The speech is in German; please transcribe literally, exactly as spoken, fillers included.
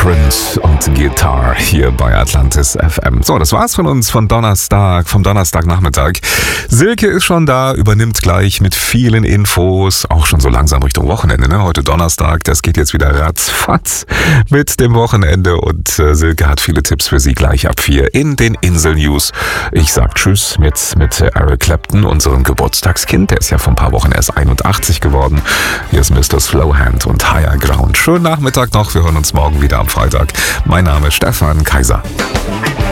Different und Guitar hier bei Atlantis F M. So, das war's von uns von Donnerstag, vom Donnerstagnachmittag. Silke ist schon da, übernimmt gleich mit vielen Infos, auch schon so langsam Richtung Wochenende, ne? Heute Donnerstag, das geht jetzt wieder ratzfatz mit dem Wochenende und äh, Silke hat viele Tipps für Sie gleich ab vier in den Insel-News. Ich sag Tschüss jetzt mit Eric Clapton, unserem Geburtstagskind. Der ist ja vor ein paar Wochen erst einundachtzig geworden. Hier ist Mister Slowhand und Higher Ground. Schönen Nachmittag noch. Wir hören uns morgen wieder am Freitag. Mein Name ist Stefan Kaiser.